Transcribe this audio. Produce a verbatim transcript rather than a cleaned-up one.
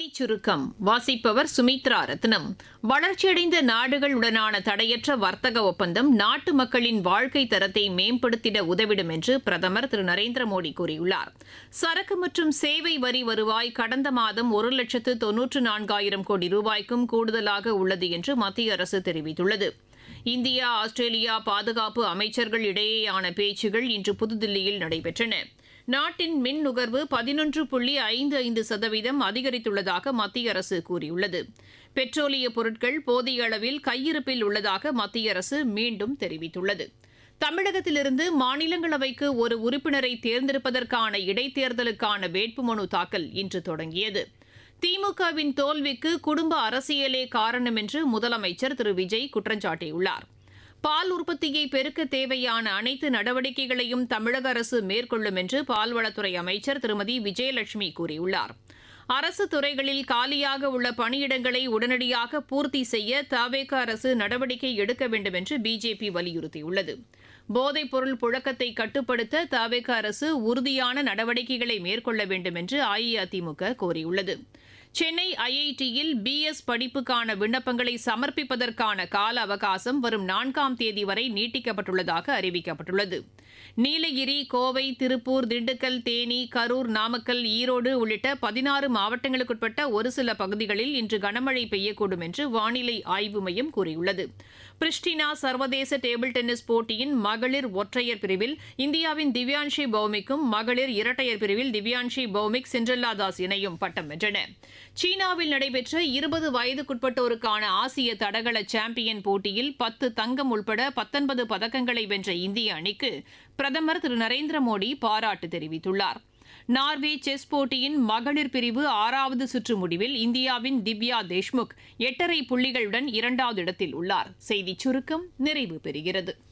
செய்திச் சுருக்கம் வாசிப்பவர் சுமித்ரா ரத்னம். வளர்ச்சியடைந்த நாடுகளுடனான தடையற்ற வர்த்தக ஒப்பந்தம் நாட்டு மக்களின் வாழ்க்கை தரத்தை மேம்படுத்திட உதவிடும் என்று பிரதமர் திரு நரேந்திர மோடி கூறியுள்ளார். சரக்கு மற்றும் சேவை வரி வருவாய் கடந்த மாதம் ஒரு லட்சத்து தொன்னூற்று நான்காயிரம் கோடி ரூபாய்க்கும் கூடுதலாக உள்ளது என்று மத்திய அரசு தெரிவித்துள்ளது. இந்தியா ஆஸ்திரேலியா பாதுகாப்பு அமைச்சர்கள் இடையேயான பேச்சுகள் இன்று புதுதில்லியில் நடைபெற்றன. நாட்டின் மின் நுகர்வு பதினொன்று புள்ளி ஐந்து ஐந்து சதவீதம் அதிகரித்துள்ளதாக மத்திய அரசு கூறியுள்ளது. பெட்ரோலிய பொருட்கள் போதிய அளவில் கையிருப்பில் உள்ளதாக மத்திய அரசு மீண்டும் தெரிவித்துள்ளது. தமிழகத்திலிருந்து மாநிலங்களவைக்கு ஒரு உறுப்பினரை தேர்ந்தெடுப்பதற்கான இடைத்தேர்தலுக்கான வேட்புமனு தாக்கல் இன்று தொடங்கியது. திமுகவின் தோல்விக்கு குடும்ப அரசியலே காரணம் என்று முதலமைச்சர் திரு விஜய் குற்றம் சாட்டியுள்ளார். பால் உற்பத்தியை பெருக்க தேவையான அனைத்து நடவடிக்கைகளையும் தமிழக அரசு மேற்கொள்ளும் என்று பால்வளத்துறை அமைச்சர் திருமதி விஜயலட்சுமி கூறியுள்ளார். அரசு துறைகளில் காலியாக உள்ள பணியிடங்களை உடனடியாக பூர்த்தி செய்ய தவேக அரசு நடவடிக்கை எடுக்க வேண்டும் என்று பிஜேபி வலியுறுத்தியுள்ளது. போதைப் பொருள் புழக்கத்தை கட்டுப்படுத்த தவேக அரசு உறுதியான நடவடிக்கைகளை மேற்கொள்ள வேண்டும் என்று அஇஅதிமுக கோரியுள்ளது. சென்னை ஐஐடியில் பிஎஸ் படிப்புக்கான விண்ணப்பங்களை சமர்ப்பிப்பதற்கான கால அவகாசம் வரும் நான்காம் தேதி வரை நீட்டிக்கப்பட்டுள்ளதாக அறிவிக்கப்பட்டுள்ளது. நீலகிரி, கோவை, திருப்பூர், திண்டுக்கல், தேனி, கரூர், நாமக்கல், ஈரோடு உள்ளிட்ட பதினாறு மாவட்டங்களுக்குட்பட்ட ஒரு சில பகுதிகளில் இன்று கனமழை பெய்யக்கூடும் என்று வானிலை ஆய்வு மையம் கூறியுள்ளது. பிரிஸ்டினா சர்வதேச டேபிள் டென்னிஸ் போட்டியின் மகளிர் ஒற்றையர் பிரிவில் இந்தியாவின் திவ்யான்ஷி பௌமிக்கும், மகளிர் இரட்டையர் பிரிவில் திவ்யான்ஷி பௌமிக், சென்ட்ரல்லா தாஸ் இணையும் பட்டம் வென்றன. சீனாவில் நடைபெற்ற இருபது வயதுக்குட்பட்டோருக்கான ஆசிய தடகள சாம்பியன் போட்டியில் பத்து தங்கம் உட்பட பத்தொன்பது பதக்கங்களை வென்ற இந்திய அணிக்கு பிரதமர் திரு நரேந்திர மோடி பாராட்டு தெரிவித்துள்ளார். நார்வே செஸ் போட்டியின் மகளிர் பிரிவு ஆறாவது சுற்று முடிவில் இந்தியாவின் திவ்யா தேஷ்முக் எட்டரை புள்ளிகளுடன் இரண்டாவது இடத்தில் உள்ளார். செய்திச் சுருக்கம் நிறைவு பெறுகிறது.